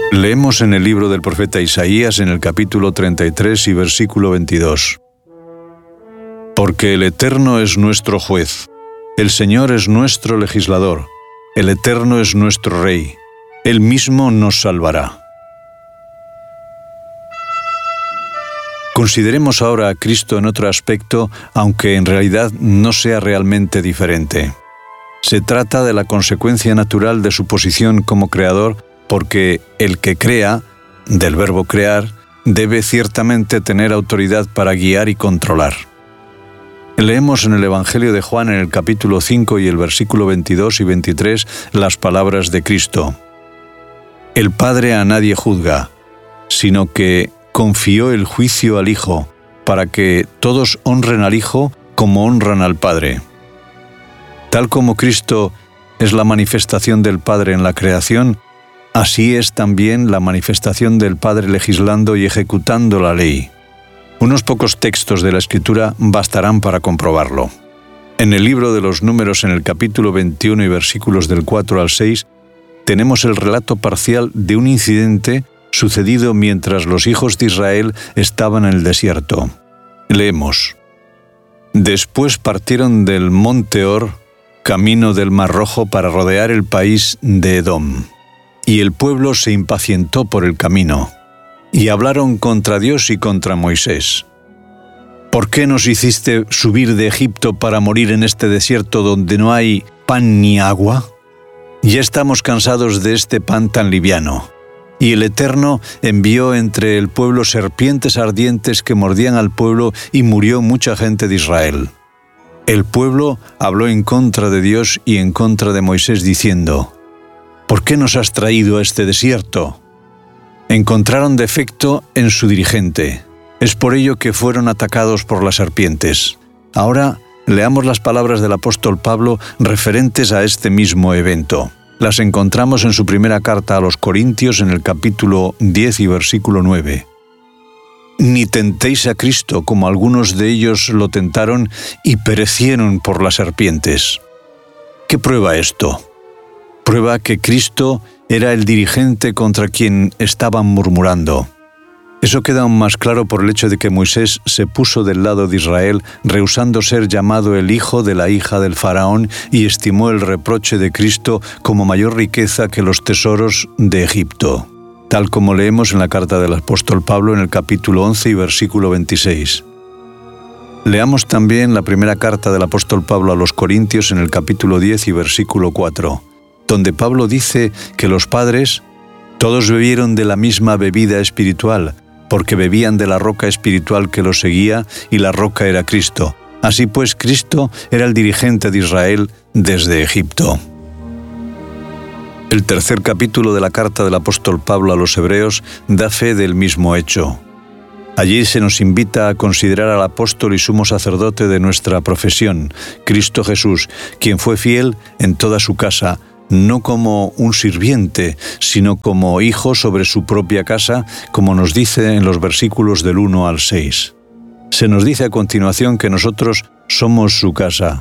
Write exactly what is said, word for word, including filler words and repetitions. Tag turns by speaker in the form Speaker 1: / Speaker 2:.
Speaker 1: Leemos en el libro del profeta Isaías en el capítulo treinta y tres y versículo veintidós. Porque el Eterno es nuestro juez, el Señor es nuestro legislador, el Eterno es nuestro Rey, Él mismo nos salvará. Consideremos ahora a Cristo en otro aspecto, aunque en realidad no sea realmente diferente. Se trata de la consecuencia natural de su posición como creador, porque el que crea, del verbo crear, debe ciertamente tener autoridad para guiar y controlar. Leemos en el Evangelio de Juan en el capítulo cinco y el versículo veintidós y veintitrés las palabras de Cristo. El Padre a nadie juzga, sino que confió el juicio al Hijo, para que todos honren al Hijo como honran al Padre. Tal como Cristo es la manifestación del Padre en la creación, así es también la manifestación del Padre legislando y ejecutando la ley. Unos pocos textos de la Escritura bastarán para comprobarlo. En el libro de los Números, en el capítulo veintiuno y versículos del cuatro al seis, tenemos el relato parcial de un incidente sucedido mientras los hijos de Israel estaban en el desierto. Leemos: Después partieron del monte Or, camino del Mar Rojo, para rodear el país de Edom. Y el pueblo se impacientó por el camino, y hablaron contra Dios y contra Moisés. ¿Por qué nos hiciste subir de Egipto para morir en este desierto donde no hay pan ni agua? Ya estamos cansados de este pan tan liviano. Y el Eterno envió entre el pueblo serpientes ardientes que mordían al pueblo, y murió mucha gente de Israel. El pueblo habló en contra de Dios y en contra de Moisés, diciendo: ¿Por qué nos has traído a este desierto? Encontraron defecto en su dirigente. Es por ello que fueron atacados por las serpientes. Ahora leamos las palabras del apóstol Pablo referentes a este mismo evento. Las encontramos en su primera carta a los Corintios en el capítulo diez y versículo nueve. Ni tentéis a Cristo, como algunos de ellos lo tentaron y perecieron por las serpientes. ¿Qué prueba esto? Prueba que Cristo era el dirigente contra quien estaban murmurando. Eso queda aún más claro por el hecho de que Moisés se puso del lado de Israel, rehusando ser llamado el hijo de la hija del faraón, y estimó el reproche de Cristo como mayor riqueza que los tesoros de Egipto, tal como leemos en la carta del apóstol Pablo en el capítulo once y versículo veintiséis. Leamos también la primera carta del apóstol Pablo a los Corintios en el capítulo diez y versículo cuatro. Donde Pablo dice que los padres todos bebieron de la misma bebida espiritual, porque bebían de la roca espiritual que los seguía, y la roca era Cristo. Así pues, Cristo era el dirigente de Israel desde Egipto. El tercer capítulo de la carta del apóstol Pablo a los Hebreos da fe del mismo hecho. Allí se nos invita a considerar al apóstol y sumo sacerdote de nuestra profesión, Cristo Jesús, quien fue fiel en toda su casa, no como un sirviente, sino como hijo sobre su propia casa, como nos dice en los versículos del uno al seis. Se nos dice a continuación que nosotros somos su casa,